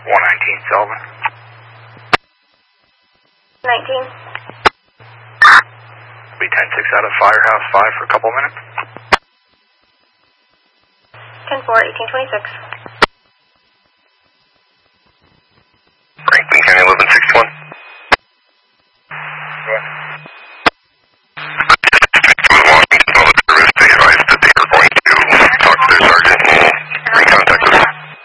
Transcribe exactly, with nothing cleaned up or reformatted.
one nineteen Sullivan. nineteen. Be ten six out of Firehouse five for a couple minutes. ten four, eighteen twenty-six.